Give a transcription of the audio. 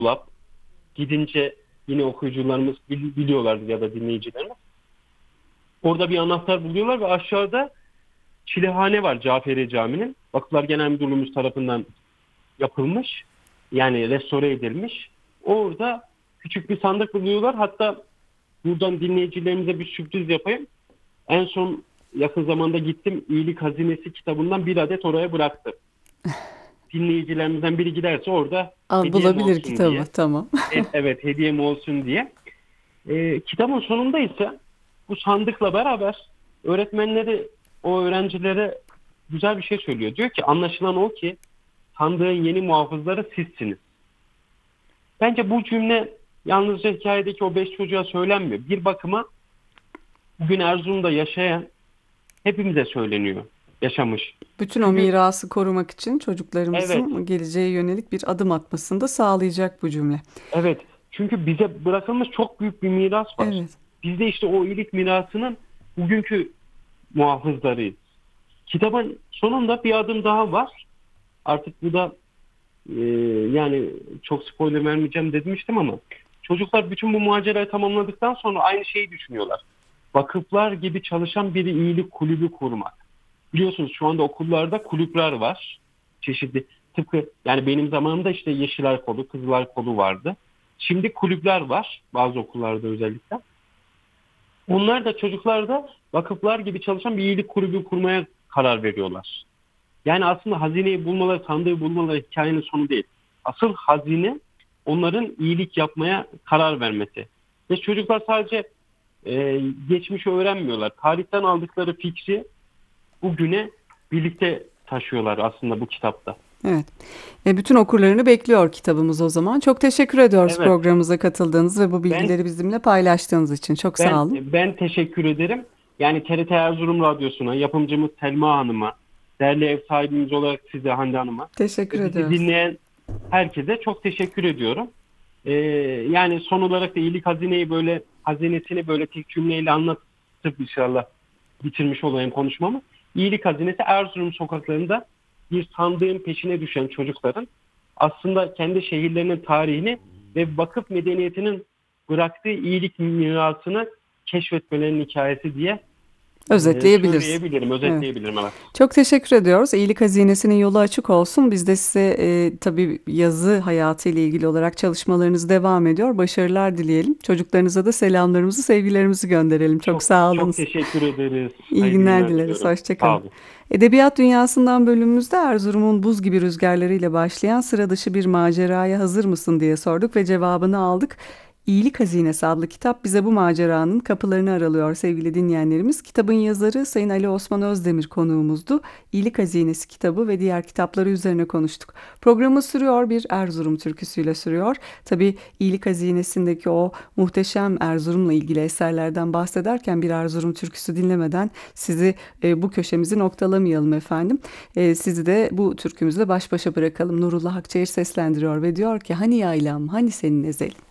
dolap. Gidince yine okuyucularımız biliyorlardı ya da dinleyicilerimiz. Orada bir anahtar buluyorlar ve aşağıda çilehane var Caferiye Camii'nin. Vakıflar Genel Müdürlüğümüz tarafından yapılmış. Yani restore edilmiş. Orada küçük bir sandık buluyorlar. Hatta buradan dinleyicilerimize bir sürpriz yapayım. En son yakın zamanda gittim. İyilik Hazinesi kitabından bir adet oraya bıraktım. Dinleyicilerimizden biri giderse orada hediyem Bulabilir olsun kitabı. diye. Tamam. Evet, hediyem olsun diye. Kitabın sonunda ise bu sandıkla beraber öğretmenleri o öğrencilere güzel bir şey söylüyor. Diyor ki anlaşılan o ki sandığın yeni muhafızları sizsiniz. Bence bu cümle yalnızca hikayedeki o 5 çocuğa söylenmiyor. Bir bakıma bugün Erzurum'da yaşayan hepimize söyleniyor. Yaşamış. Bütün o Çünkü mirası korumak için evet, çocuklarımızın geleceğe yönelik bir adım atmasını da sağlayacak bu cümle. evet. Çünkü bize bırakılmış çok büyük bir miras var. Evet. Biz de işte o iyilik mirasının bugünkü muhafızlarıyız. Kitabın sonunda bir adım daha var. Artık bu da e, yani çok spoiler vermeyeceğim demiştim ama çocuklar bütün bu macerayı tamamladıktan sonra aynı şeyi düşünüyorlar. Vakıflar gibi çalışan bir iyilik kulübü kurmak. Biliyorsunuz şu anda okullarda kulüpler var. Çeşitli tıpkı yani benim zamanımda işte Yeşilay Kolu, Kızılay Kolu vardı. Şimdi kulüpler var bazı okullarda özellikle. Onlar da çocuklar da vakıflar gibi çalışan bir iyilik kulübü kurmaya karar veriyorlar. Yani aslında hazineyi bulmaları, sandığı bulmaları hikayenin sonu değil. Asıl hazine onların iyilik yapmaya karar vermesi. Ve çocuklar sadece geçmişi öğrenmiyorlar. Tarihten aldıkları fikri bugüne birlikte taşıyorlar aslında bu kitapta. Evet. Bütün okurlarını bekliyor kitabımız o zaman. Çok teşekkür ediyoruz Evet, programımıza katıldığınız ve bu ben bilgileri bizimle paylaştığınız için. Çok sağ ben olun. ben teşekkür ederim. Yani TRT Erzurum Radyosu'na, yapımcımız Selma Hanım'a, değerli ev sahibimiz olarak size Hande Hanım'a Teşekkür ve bizi ediyoruz. dinleyen herkese çok teşekkür ediyorum. Yani son olarak da iyilik hazinesini böyle tek cümleyle anlatıp inşallah bitirmiş olayım konuşmamı. İyilik hazinesi Erzurum sokaklarında bir sandığın peşine düşen çocukların aslında kendi şehirlerinin tarihini ve vakıf medeniyetinin bıraktığı iyilik mirasını keşfetmelerinin hikayesi diye Özetleyebiliriz. söyleyebilirim, Evet. özetleyebilirim. Evet. Çok teşekkür ediyoruz. İyilik Hazinesi'nin yolu açık olsun. Biz de size tabii yazı hayatı ile ilgili olarak çalışmalarınız devam ediyor. Başarılar dileyelim. Çocuklarınıza da selamlarımızı, sevgilerimizi gönderelim. Çok Çok sağ olun. çok teşekkür ederiz. İyi Hayırlı günler günler dileriz. diliyorum. Sağ Hoşçakalın. olun. Edebiyat Dünyası'ndan bölümümüzde Erzurum'un buz gibi rüzgarlarıyla başlayan sıra dışı bir maceraya hazır mısın diye sorduk ve cevabını aldık. İyilik Hazinesi adlı kitap bize bu maceranın kapılarını aralıyor sevgili dinleyenlerimiz. Kitabın yazarı Sayın Ali Osman Özdemir konuğumuzdu. İyilik Hazinesi kitabı ve diğer kitapları üzerine konuştuk. Programı sürüyor, bir Erzurum türküsüyle sürüyor. Tabii İyilik Hazinesi'ndeki o muhteşem Erzurum'la ilgili eserlerden bahsederken bir Erzurum türküsü dinlemeden sizi bu köşemizi noktalamayalım efendim. Sizi de bu türkümüzle baş başa bırakalım. Nurullah Akçayır seslendiriyor ve diyor ki hani yaylam, hani senin ezelin.